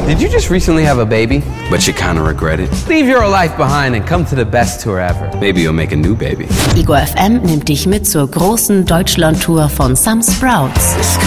Did you just recently have a baby? But you kind of regret it? Leave your life behind and come to the best tour ever. Maybe you'll make a new baby. Ego FM nimmt dich mit zur großen Deutschland-Tour von Some Sprouts.